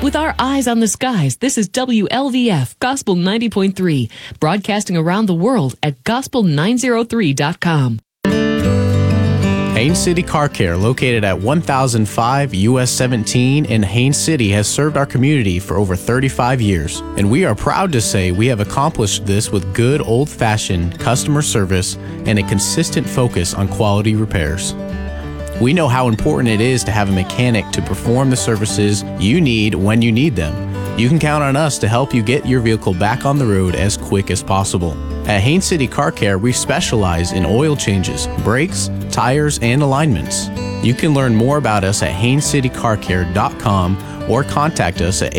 With our eyes on the skies, this is WLVF Gospel 90.3, broadcasting around the world at gospel903.com. Haines City Car Care, located at 1005 US 17 in Haines City, has served our community for over 35 years. And we are proud to say we have accomplished this with good old-fashioned customer service and a consistent focus on quality repairs. We know how important it is to have a mechanic to perform the services you need when you need them. You can count on us to help you get your vehicle back on the road as quick as possible. At Haines City Car Care, we specialize in oil changes, brakes, tires, and alignments. You can learn more about us at HainesCityCarCare.com or contact us at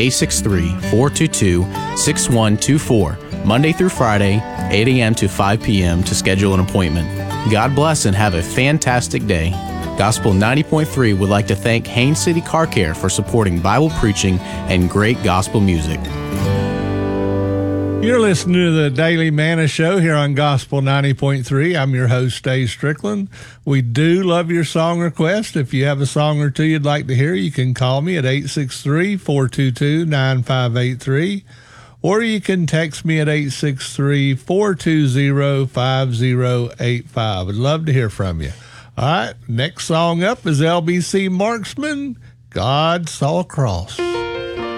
863-422-6124, Monday through Friday, 8 a.m. to 5 p.m. to schedule an appointment. God bless and have a fantastic day. Gospel 90.3 would like to thank Haines City Car Care for supporting Bible preaching and great gospel music. You're listening to the Daily Manna Show here on Gospel 90.3. I'm your host, Dave Strickland. We do love your song request. If you have a song or two you'd like to hear, you can call me at 863-422-9583, or you can text me at 863-420-5085. I'd love to hear from you. All right, next song up is LBC Marksman, God Saw a Cross.